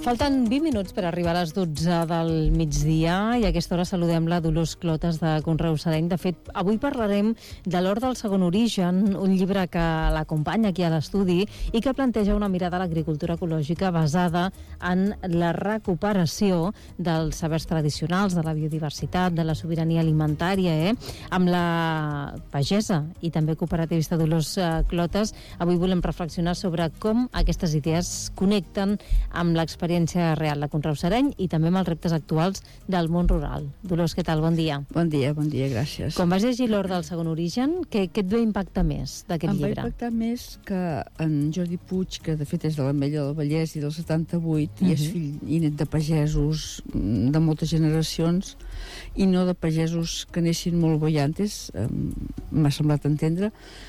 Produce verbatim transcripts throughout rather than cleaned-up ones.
Falten vint minuts per arribar a les dotze del migdia i a aquesta hora saludem la Dolors Clotas de Conreu Sereny. De fet, avui parlarem de l'Hort del Segon Origen, un llibre que l'acompanya aquí a l'estudi i que planteja una mirada a l'agricultura ecològica basada en la recuperació dels sabers tradicionals, de la biodiversitat, de la sobirania alimentària, eh? Amb la pagesa i també cooperativista Dolors Clotas, avui volem reflexionar sobre com aquestes idees connecten amb l'experiència real de Conreu Sereny i també amb els reptes actuals del món rural. Dolors, què tal? Bon dia. Bon dia, bon dia, gràcies. Quan vas llegir l'Hort del Segon Origen, què, què et va impactar més d'aquest llibre? llibre? Em va impactar més que en Jordi Puig, que de fet és de l'Ametlla del Vallès i del setanta-vuit, uh-huh. i és fill i net de pagesos de moltes generacions, i no de pagesos que anessin molt boiantes, eh, m'ha semblat entendre.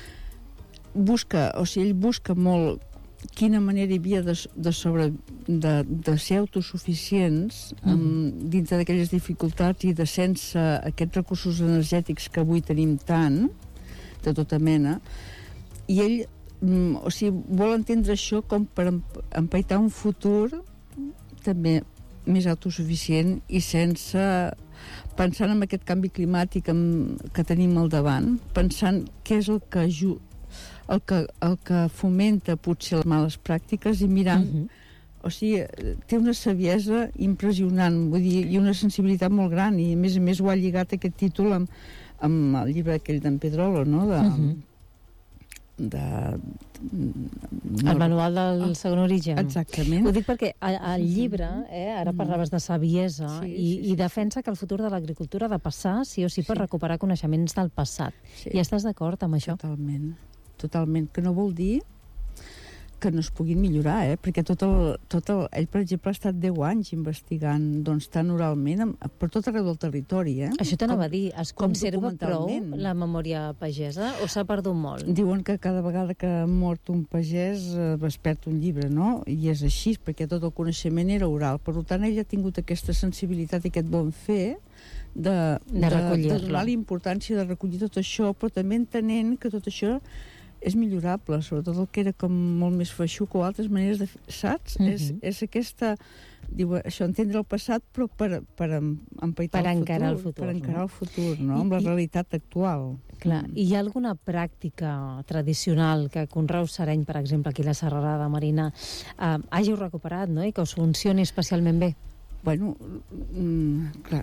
Busca, o sigui, ell busca molt quina manera hi havia de, de, sobre, de, de ser autosuficients mm. um, dintre d'aquelles dificultats i de sense aquests recursos energètics que avui tenim tant, de tota mena, i ell um, o sigui, vol entendre això com per empaitar un futur també més autosuficient i sense pensant en aquest canvi climàtic amb, que tenim al davant, pensant què és el que ajuda El que, el que fomenta potser les males pràctiques i mirant, uh-huh. o sigui, té una saviesa impressionant, vull dir, i una sensibilitat molt gran, i a més a més ho ha lligat aquest títol amb, amb el llibre aquell d'en Pedrolo, no? De, uh-huh. de, no, el manual del oh, Segon Origen. Exactament. Ho dic perquè al llibre, eh, ara parlaves de saviesa, sí, i, sí, sí, i defensa que el futur de l'agricultura ha de passar sí o sí per sí. recuperar coneixements del passat. Sí. I estàs d'acord amb això? Totalment. Totalment, que no vol dir que no es puguin millorar, eh? Perquè tot el, tot el, ell, per exemple, ha estat deu anys investigant, doncs, tan oralment per tot arreu del territori, eh? Això t'anava a dir, es conserva prou la memòria pagesa o s'ha perdut molt? Diuen que cada vegada que ha mort un pagès eh, es perd un llibre, no? I és així, perquè tot el coneixement era oral. Per tant, ell ha tingut aquesta sensibilitat i aquest bon fer de, de, de, de donar la importància de recollir tot això, però també entenent que tot això és millorable, sobretot el que era com molt més feixuc o altres maneres de fer, saps? Uh-huh. és, és aquesta, diu, això, entendre el passat però per, per empaitar per el encarar futur, el futur, per encarar no? el futur, no? I, amb la i, realitat actual. Clar, mm. I hi ha alguna pràctica tradicional que Conreu Sereny, per exemple, aquí a la Serralada Marina, eh, hàgiu recuperat, no? I que us funcioni especialment bé? Bueno, mm, clar,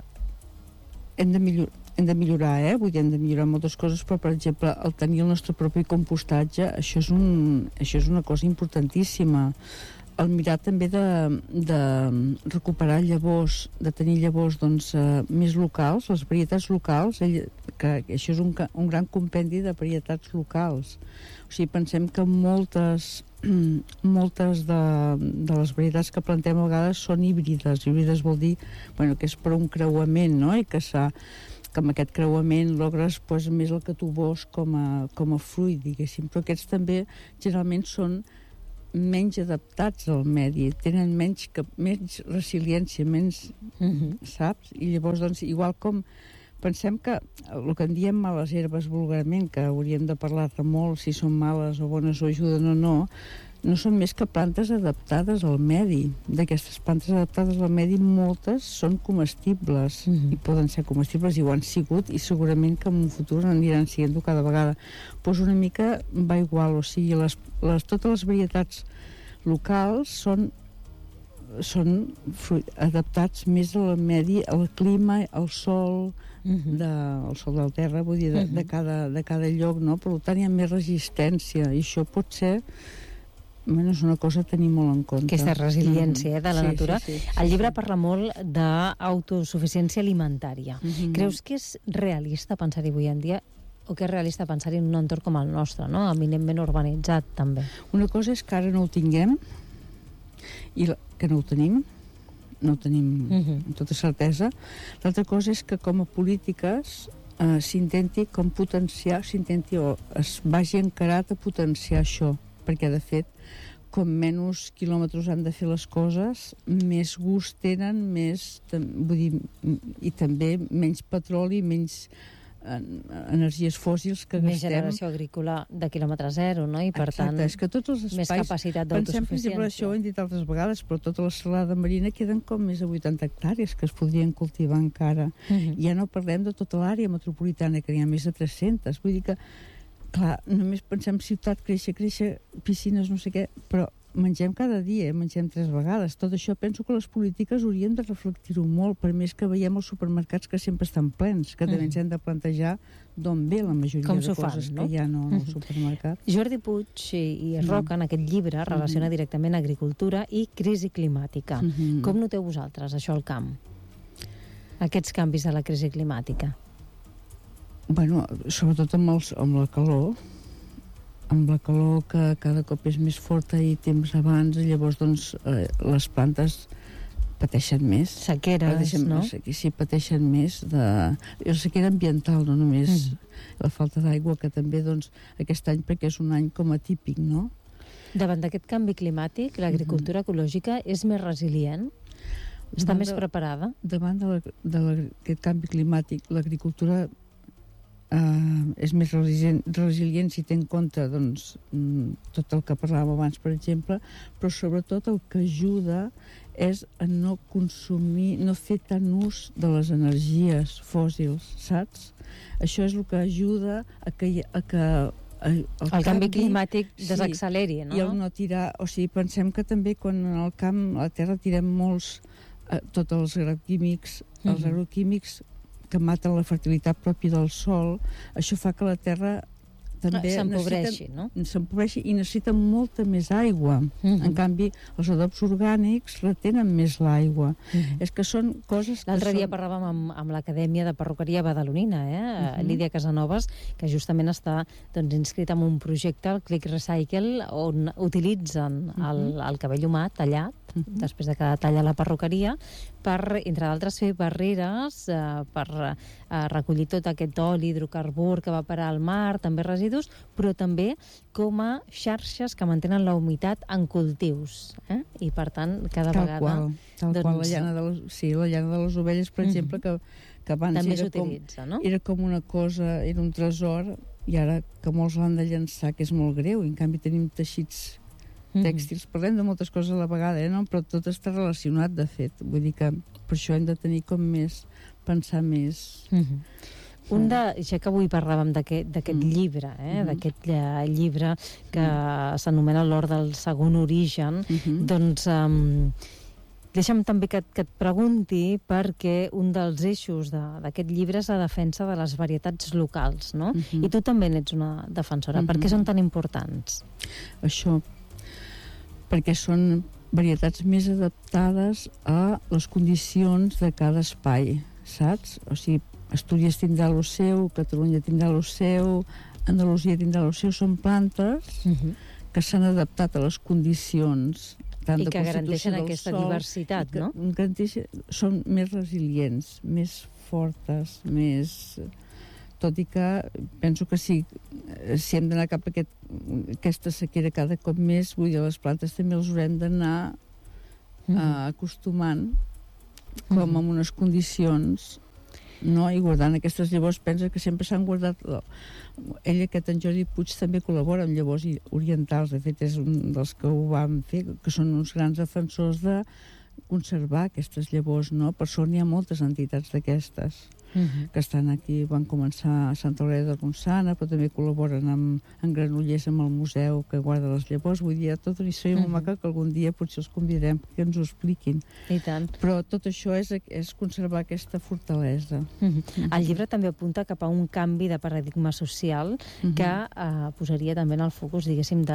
hem de millorar hem de millorar, eh? Vull dir, hem de millorar moltes coses, però, per exemple, el tenir el nostre propi compostatge, això és, un, això és una cosa importantíssima. El mirar també de, de recuperar llavors, de tenir llavors doncs, eh, més locals, les varietats locals, ell, que això és un, un gran compendi de varietats locals. O sigui, pensem que moltes, moltes de, de les varietats que plantem a vegades són híbrides. Híbrides vol dir, bueno, que és per un creuament, no? I que s'ha que amb aquest creuament logres pues, més el que tu vols com a, com a fruit, diguéssim, però aquests també generalment són menys adaptats al medi, tenen menys, menys resiliència, menys, uh-huh. saps? I llavors, doncs, igual com pensem que el que en diem males herbes vulgarment, que hauríem de parlar-ne molt si són males o bones o ajuden o no, no són més que plantes adaptades al medi. D'aquestes plantes adaptades al medi, moltes són comestibles, mm-hmm. i poden ser comestibles, i ho han sigut, i segurament que en un futur n'aniran sent cada vegada. Pues una mica va igual, o sigui, les, les, totes les varietats locals són són fruit, adaptats més al medi, al clima, al sol, uh-huh. de, el sol de la terra, vull dir, de, uh-huh. de, cada, de cada lloc, no? Per tant, hi ha més resistència, i això pot ser, bueno, és una cosa a tenir molt en compte. Aquesta resiliència, uh-huh. eh, de la sí, natura. Sí, sí, sí, el llibre sí. parla molt d'autosuficiència alimentària. Uh-huh. Creus que és realista pensar-hi avui en dia, o que és realista pensar-hi en un entorn com el nostre, no? Eminentment urbanitzat, també? Una cosa és que ara no ho tinguem, i la, que no ho tenim no ho tenim uh-huh. amb tota certesa. L'altra cosa és que com a polítiques eh, s'intenti com potenciar, s'intenti o es vagi encarat a potenciar això, perquè de fet com menys quilòmetres han de fer les coses, més gust tenen, més, vull dir, i també menys petroli, menys en, energies fòssils que més gastem. generació agrícola de quilòmetre zero, no? I per Exacte, tant, és que tots els espais, més capacitat pensem, per exemple, d'autosuficiència. això ho hem dit altres vegades, però tota la serralada marina queden com més de vuitanta hectàrees que es podrien cultivar encara. Uh-huh. Ja no parlem de tota l'àrea metropolitana, que n'hi ha més de tres-centes. Vull dir que, clar, només pensem ciutat, créixer, créixer, piscines, no sé què, però mengem cada dia, mengem tres vegades. Tot això penso que les polítiques haurien de reflectir-ho molt, per més que veiem els supermercats que sempre estan plens, que també ens hem de plantejar d'on ve la majoria Com de s'ho fan, coses no? que hi ha no, en el supermercat. Jordi Puig i Roca, en aquest llibre, relaciona directament agricultura i crisi climàtica. Mm-hmm. Com noteu vosaltres, això al camp? Aquests canvis de la crisi climàtica? Bueno, sobretot amb, els, amb la calor, amb la calor que cada cop és més forta i temps abans, i llavors doncs, eh, les plantes pateixen més. Sequeres, pateixen, no? Sí, pateixen més de... La sequera ambiental, no només mm. la falta d'aigua, que també doncs, aquest any, perquè és un any com atípic, no? Davant d'aquest canvi climàtic, l'agricultura mm. ecològica és més resilient? Està davant més de, preparada? Davant d'aquest canvi climàtic, l'agricultura Uh, és més resilient, resilient si té en compte doncs, tot el que parlàvem abans, per exemple, però sobretot el que ajuda és a no consumir, no fer tant ús de les energies fòssils, saps? Això és el que ajuda a que, a que el, el canvi, canvi climàtic desacceleri, sí, no? I el no tirar, o sigui, pensem que també quan al camp, a la terra, tirem molts, eh, tots els agroquímics, els mm-hmm. agroquímics que maten la fertilitat pròpia del sol, això fa que la terra també s'empobreixi, no? S'empobreixi i necessita molta més aigua. Mm-hmm. En canvi, els adobs orgànics retenen més l'aigua. Mm-hmm. És que són coses que L'altre són... dia parlàvem amb, amb l'Acadèmia de Perruqueria Badalonina, eh? Mm-hmm. Lídia Casanovas, que justament està doncs, inscrita en un projecte, el Click Recycle, on utilitzen mm-hmm. el, el cabell humà tallat, mm-hmm. després de cada talla a la perruqueria, per, entre d'altres, fer barreres, eh, per eh, recollir tot aquest oli, hidrocarbur que va parar al mar, també residus, però també com a xarxes que mantenen la humitat en cultius. Eh? I, per tant, cada tal vegada... Qual, tal doncs... qual, la llana de les, sí, la llana de les ovelles, per mm. exemple, que, que abans també era com, no? era com una cosa, era un tresor, i ara que molts l'han de llançar, que és molt greu, i en canvi tenim teixits tèxtils, parlem de moltes coses a la vegada, eh, no? Però tot està relacionat, de fet. Vull dir que per això hem de tenir com més, pensar més... Mm-hmm. Un de, ja que avui parlàvem d'aquest mm. llibre, eh, mm-hmm. d'aquest llibre que mm. s'anomena L'or del segon origen, mm-hmm. doncs um, deixa'm també que, que et pregunti, perquè un dels eixos d'aquest llibre és la defensa de les varietats locals, no? Mm-hmm. I tu també n'ets una defensora. Mm-hmm. Per què són tan importants? Això... perquè són varietats més adaptades a les condicions de cada espai, saps? O sigui, Astúries tindrà lo seu, Catalunya tindrà lo seu, Andalusia tindrà lo seu, són plantes uh-huh. que s'han adaptat a les condicions tant i de que garanteixen del aquesta sol, diversitat, que, no? Garanteixen, són més resilients, més fortes, més... Tot i que penso que sí, si hem d'anar cap a aquest, aquesta sequera cada cop més, vull dir, les plantes també els haurem d'anar mm. uh, acostumant com mm. en unes condicions, no? I guardant aquestes llavors, pensa que sempre s'han guardat... Ell, aquest en Jordi Puig, també col·labora amb llavors orientals, de fet és un dels que ho vam fer, que són uns grans defensors de conservar aquestes llavors, no? Per sort n'hi ha moltes entitats d'aquestes. Uh-huh. que estan aquí, van començar a Santa Eulàlia de Ronçana, però també col·laboren amb, amb Granollers, amb el museu que guarda les llavors. Vull dir, tota una història uh-huh. molt maca que algun dia potser els convidem perquè ens ho expliquin. I tant. Però tot això és, és conservar aquesta fortalesa. Uh-huh. Uh-huh. El llibre també apunta cap a un canvi de paradigma social uh-huh. que uh, posaria també en el focus, diguéssim,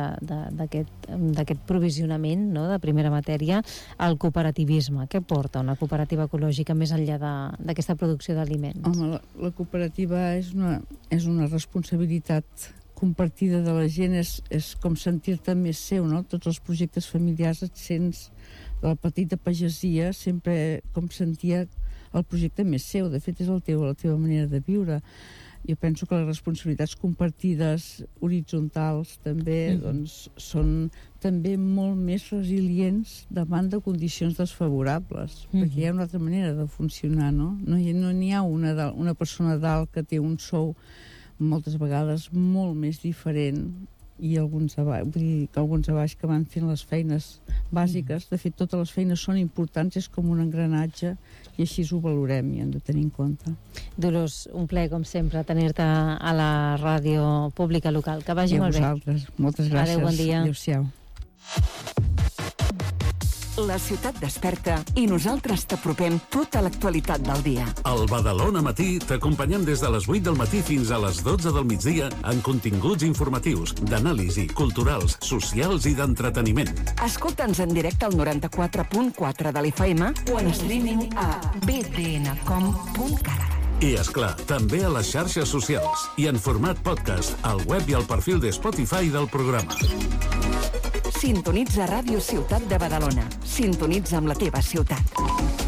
d'aquest provisionament, no?, de primera matèria, al cooperativisme. Què porta una cooperativa ecològica més enllà d'aquesta producció d'aliments? Home, la, la cooperativa és una, és una responsabilitat compartida de la gent, és, és com sentir-te més seu, no? Tots els projectes familiars et sents de la petita pagesia, sempre com sentia el projecte més seu, de fet és el teu, la teva manera de viure. Jo penso que les responsabilitats compartides horitzontals també mm. doncs, són també molt més resilients davant de condicions desfavorables, mm-hmm. perquè hi ha una altra manera de funcionar, no? No hi, no n'hi ha una, de, una persona dalt que té un sou moltes vegades molt més diferent i alguns a baix, vull dir que alguns a baix que van fent les feines bàsiques, de fet totes les feines són importants, és com un engranatge i així ho valorem i hem de tenir en compte. Dolors, un plaer com sempre tenir-te a la ràdio pública local, que vagi molt bé. I a vosaltres, moltes gràcies. Adéu, bon dia. Adéu-siau. La ciutat desperta i nosaltres t'apropem tota l'actualitat del dia. Al Badalona Matí t'acompanyem des de les vuit del matí fins a les dotze del migdia en continguts informatius, d'anàlisi, culturals, socials i d'entreteniment. Escolta'ns en directe al noranta-quatre punt quatre de l'F M o en streaming a b d n com punt cat. I, esclar, també a les xarxes socials i en format podcast al web i al perfil de Spotify del programa. Sintonitza Ràdio Ciutat de Badalona. Sintonitza amb la teva ciutat.